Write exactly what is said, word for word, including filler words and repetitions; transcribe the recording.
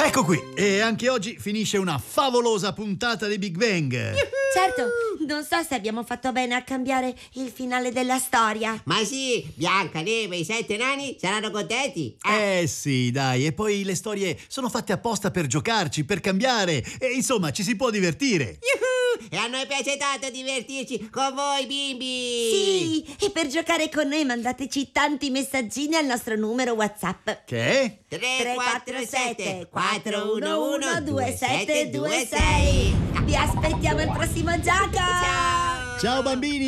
Ecco qui, e anche oggi finisce una favolosa puntata di Big Bang. Certo, non so se abbiamo fatto bene a cambiare il finale della storia. Ma sì, Bianca, Neve e i sette nani saranno contenti. Eh. Eh sì, dai, e poi le storie sono fatte apposta per giocarci, per cambiare, e insomma ci si può divertire. Yuhu! E a noi piace tanto divertirci con voi, bimbi. Sì, e per giocare con noi mandateci tanti messaggini al nostro numero WhatsApp. Che è? tre quattro sette quattro uno uno due sette due sei. Vi aspettiamo al prossimo gioco! Ciao! Ciao bambini!